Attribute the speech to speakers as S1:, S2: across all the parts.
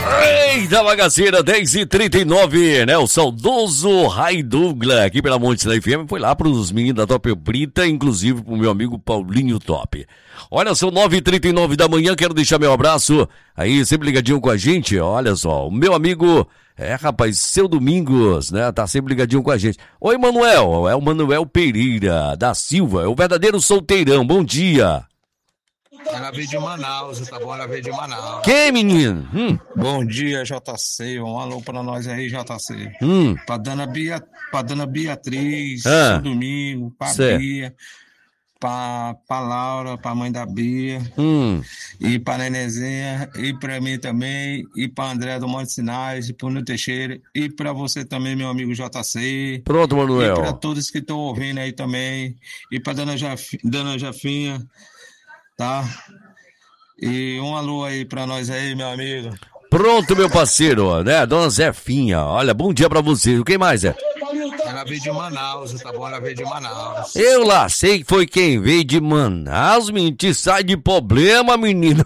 S1: Eita, bagaceira, 10h39, né? O saudoso Rai Douglas, aqui pela Monte da FM, foi lá pros meninos da Top Brita, inclusive pro meu amigo Paulinho Top. Olha, são 9h39 da manhã, quero deixar meu abraço aí, sempre ligadinho com a gente, olha só, o meu amigo, rapaz, Seu Domingos, né? Tá sempre ligadinho com a gente. Oi, Manuel, é o Manuel Pereira da Silva, é o verdadeiro solteirão, bom dia.
S2: Ela veio de Manaus, tá bom? Ela veio de Manaus.
S1: Quem, menino?
S2: Bom dia, JC. Um alô pra nós aí, JC. Pra dona Beatriz, Seu Domingo, pra Bia, pra Laura, pra mãe da Bia, e pra Nenezinha, e pra mim também, e pra André do Monte Sinais, e pro Nil Teixeira, e pra você também, meu amigo JC.
S1: Pronto, Manuel.
S2: E pra todos que estão ouvindo aí também, e pra dona Jafinha. Tá? E um alô aí pra nós aí, meu amigo.
S1: Pronto, meu parceiro, né? Dona Zefinha, olha, bom dia pra você. Quem mais é?
S2: Ela veio de Manaus, tá bom? Ela veio de Manaus.
S1: Eu lá sei que foi quem veio de Manaus, menino. Te sai de problema, menino.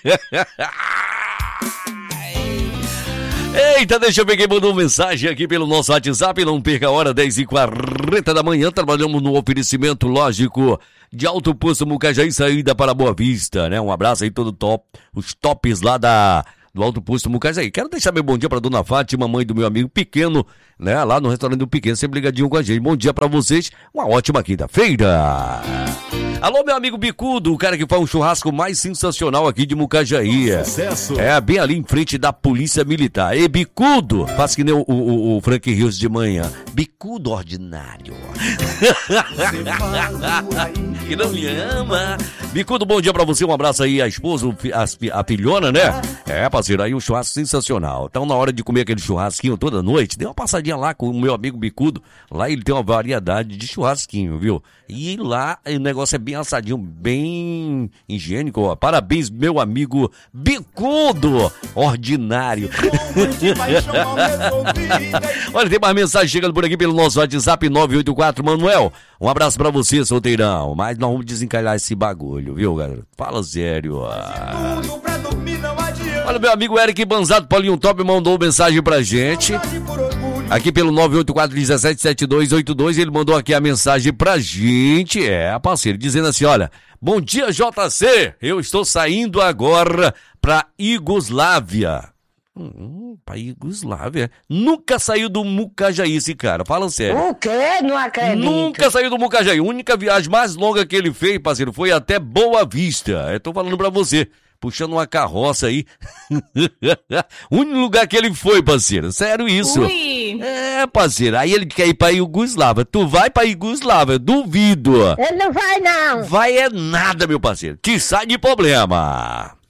S1: Eita, deixa eu ver quem mandou mensagem aqui pelo nosso WhatsApp. Não perca a hora, 10h40 da manhã. Trabalhamos no oferecimento, lógico, de Alto Posto Mucajaí, saída para Boa Vista, né? Um abraço aí, todo top, os tops lá do Alto Posto Mucajaí. Quero deixar meu bom dia pra dona Fátima, mãe do meu amigo Pequeno, né? Lá no restaurante do Pequeno, sempre ligadinho com a gente. Bom dia pra vocês, uma ótima quinta-feira. Alô, meu amigo Bicudo, o cara que faz um churrasco mais sensacional aqui de Mucajaí.
S3: Sucesso.
S1: Bem ali em frente da Polícia Militar. E Bicudo, faz que nem o Frank Rios de manhã. Bicudo ordinário. Que não me ama. Bicudo, bom dia pra você, um abraço aí à esposa, a filhona, né? Parceiro, aí um churrasco sensacional. Então, na hora de comer aquele churrasquinho toda noite, dê uma passadinha lá com o meu amigo Bicudo. Lá ele tem uma variedade de churrasquinho, viu? E lá o negócio é bem assadinho, bem higiênico, ó. Parabéns, meu amigo Bicudo ordinário. Olha, tem mais mensagem chegando por aqui pelo nosso WhatsApp 984. Manuel, um abraço pra você, solteirão. Mas nós vamos desencalhar esse bagulho, viu, galera? Fala sério. Olha, meu amigo Eric Banzato, Paulinho Top, mandou mensagem pra gente. Aqui pelo 984-177282, ele mandou aqui a mensagem pra gente, parceiro, dizendo assim, olha, bom dia JC, eu estou saindo agora pra Iugoslávia. Pra Iugoslávia? Nunca saiu do Mucajaí esse cara, fala sério.
S4: O quê? Não acredito.
S1: Nunca saiu do Mucajaí, a única viagem mais longa que ele fez, parceiro, foi até Boa Vista, eu tô falando pra você. Puxando uma carroça aí. O único lugar que ele foi, parceiro. Sério isso.
S4: Ui.
S1: Parceiro. Aí ele quer ir pra Iugoslávia. Tu vai pra Iugoslávia, duvido.
S4: Ele não vai, não.
S1: Vai é nada, meu parceiro. Te sai de problema.